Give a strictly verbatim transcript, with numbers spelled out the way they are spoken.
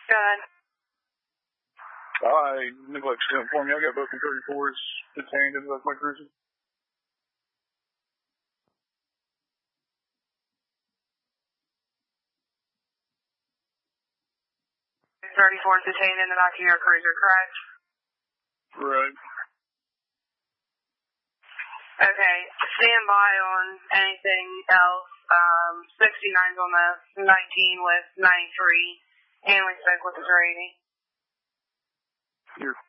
Go ahead. I neglected to inform you. I got both in thirty-fours detained in my cruiser. thirty-fours detained in the back of your cruiser, correct? Right. Okay, stand by on anything else. Um, sixty-nine's on the nineteen with ninety-three. Handling spoke with the eighty. You're